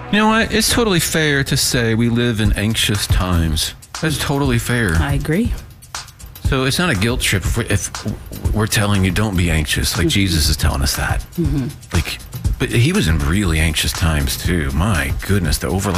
You know what? It's totally fair to say we live in anxious times. That's totally fair. I agree. So it's not a guilt trip if we're telling you don't be anxious. Like Jesus is telling us that. Like, but he was in really anxious times too. My goodness, the overlap.